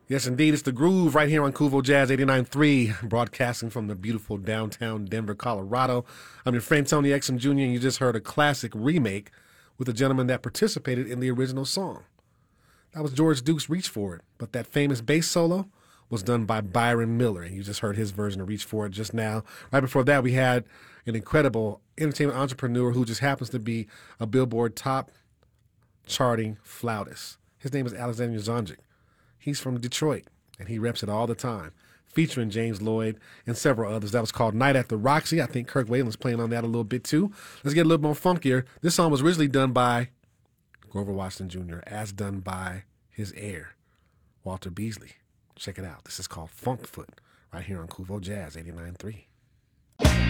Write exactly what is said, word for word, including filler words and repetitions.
Yes, indeed. It's The Groove right here on Kuvo Jazz eighty-nine point three, broadcasting from the beautiful downtown Denver, Colorado. I'm your friend Tony Exum Junior, and you just heard a classic remake with a gentleman that participated in the original song. That was George Duke's Reach For It, but that famous bass solo was done by Byron Miller, and you just heard his version of Reach For It just now. Right before that, we had an incredible entertainment entrepreneur who just happens to be a Billboard top charting flautist. His name is Alexander Zonjic. He's from Detroit, and he reps it all the time, featuring James Lloyd and several others. That was called Night at the Roxy. I think Kirk Whalen's playing on that a little bit, too. Let's get a little more funkier. This song was originally done by Grover Washington Junior, as done by his heir, Walter Beasley. Check it out. This is called Funkfoot, right here on Kuvo Jazz eighty-nine point three.